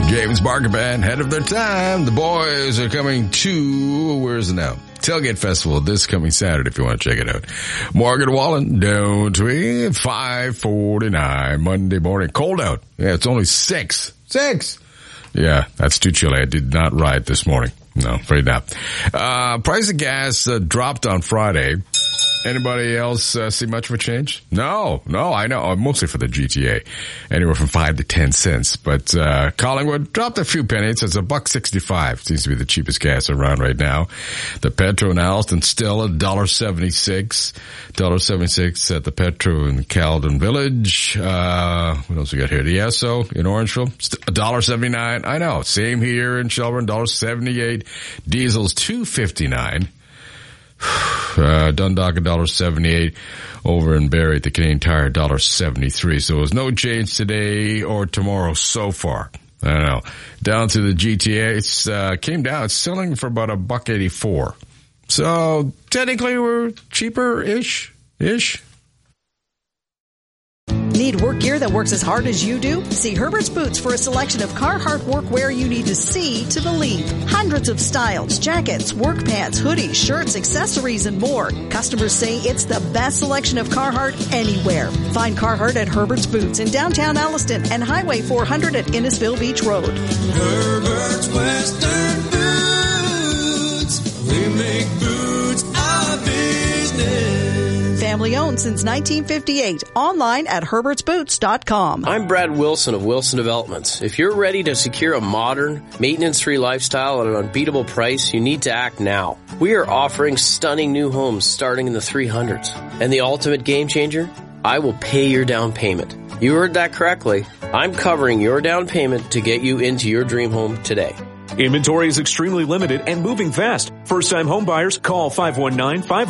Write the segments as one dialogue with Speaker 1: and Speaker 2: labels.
Speaker 1: James Barker Band, head of their time. The boys are coming to, where is it now? Tailgate Festival this coming Saturday if you want to check it out. Morgan Wallen, don't we? 5:49 Monday morning. Cold out. Yeah, it's only 6. 6! Yeah, that's too chilly. I did not ride this morning. No, afraid not. Price of gas dropped on Friday. Anybody else see much of a change? No, I know. Mostly for the GTA. Anywhere from 5 to 10 cents. But Collingwood dropped a few pennies. It's $1.65. Seems to be the cheapest gas around right now. The Petro in Alston still $1.76. $1.76 at the Petro in Caledon Village. What else we got here? The Esso in Orangeville, $1.79. I know. Same here in Shelburne, $1.78. Diesel's $2.59. Dundalk $1.78, over in Barrie at the Canadian Tire $1.73. So there's no change today or tomorrow so far. I don't know. Down to the GTA, it's came down. It's selling for about $1.84. So technically we're cheaper-ish.
Speaker 2: Need work gear that works as hard as you do? See Herbert's Boots for a selection of Carhartt workwear you need to see to believe. Hundreds of styles, jackets, work pants, hoodies, shirts, accessories, and more. Customers say it's the best selection of Carhartt anywhere. Find Carhartt at Herbert's Boots in downtown Alliston and Highway 400 at Innisfil Beach Road.
Speaker 3: Herbert's Western Boots. We make boots our business.
Speaker 2: Family owned since 1958. Online at herbertsboots.com.
Speaker 4: I'm Brad Wilson of Wilson Developments. If you're ready to secure a modern, maintenance-free lifestyle at an unbeatable price, you need to act now. We are offering stunning new homes starting in the 300s. And the ultimate game changer? I will pay your down payment. You heard that correctly. I'm covering your down payment to get you into your dream home today.
Speaker 5: Inventory is extremely limited and moving fast. First-time home buyers, call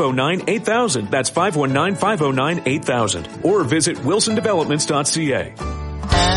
Speaker 5: 519-509-8000. That's 519-509-8000. Or visit wilsondevelopments.ca.